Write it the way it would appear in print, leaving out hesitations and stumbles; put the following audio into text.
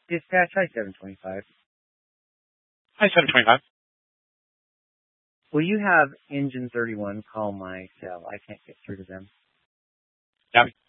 Dispatch, hi 725. Hi, 725. Will you have Engine 31 call my cell? I can't get through to them. Yeah,